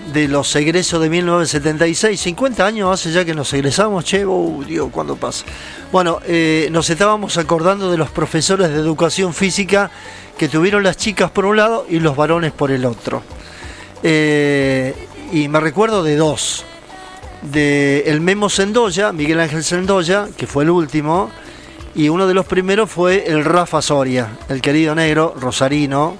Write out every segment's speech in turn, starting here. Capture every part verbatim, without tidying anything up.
de los egresos de mil novecientos setenta y seis, cincuenta años hace ya que nos egresamos, che, oh, Dios, ¿cuándo pasa? Bueno, eh, nos estábamos acordando de los profesores de educación física que tuvieron las chicas por un lado y los varones por el otro. Eh, y me recuerdo de dos, de el Memo Sendoya, Miguel Ángel Sendoya, que fue el último, y uno de los primeros fue el Rafa Soria, el querido negro, rosarino,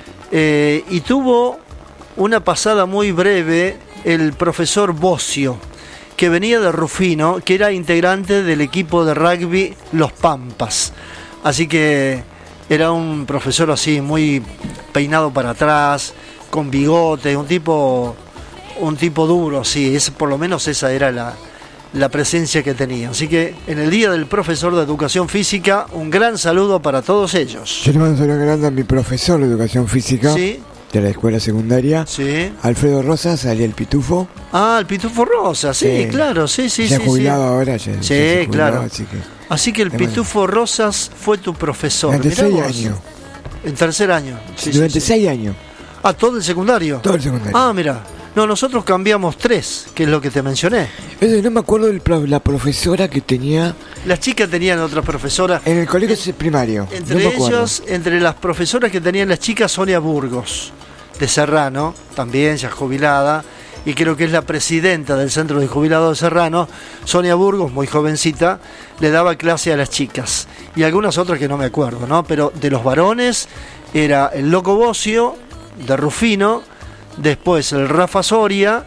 eh, y tuvo una pasada muy breve el profesor Bocio, que venía de Rufino, que era integrante del equipo de rugby Los Pampas. Así que era un profesor así muy peinado para atrás, con bigote, un tipo un tipo duro, sí, es, por lo menos esa era la, la presencia que tenía. Así que en el Día del Profesor de Educación Física, un gran saludo para todos ellos. Yo le mando un saludo grande a mi profesor de Educación Física. Sí. De la escuela secundaria, sí. Alfredo Rosas, salía el Pitufo. Ah, el Pitufo Rosas, sí, sí, claro, sí, sí, ya sí. jubilado sí. ahora, ya, sí, ya se jubiló, claro. Así que, así que el Pitufo Rosas fue tu profesor. Durante seis años. En tercer año. Sí, Durante sí, seis sí. años. Ah, todo el secundario. Todo el secundario. Ah, mira. No, nosotros cambiamos tres, que es lo que te mencioné. Eso, no me acuerdo de la profesora que tenía. Las chicas tenían otra profesora. En el colegio en, primario. Entre no ellos, entre las profesoras que tenían las chicas, Sonia Burgos, de Serrano, también ya jubilada, y creo que es la presidenta del Centro de Jubilados de Serrano. Sonia Burgos, muy jovencita, le daba clase a las chicas. Y algunas otras que no me acuerdo, ¿no? Pero de los varones era el Loco Bocio, de Rufino, después el Rafa Soria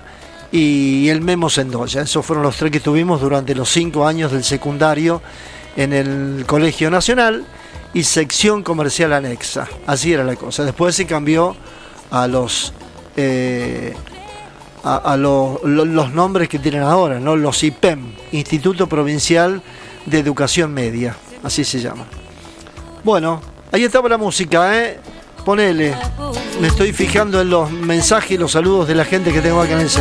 y el Memo Sendoya. Esos fueron los tres que tuvimos durante los cinco años del secundario en el Colegio Nacional y sección comercial anexa. Así era la cosa. Después se cambió a los eh, a, a lo, lo, los nombres que tienen ahora, ¿no? Los I P E M, Instituto Provincial de Educación Media, así se llama. Bueno, ahí estaba la música, ¿eh? Ponele. Me estoy fijando en los mensajes y los saludos de la gente que tengo acá en el centro.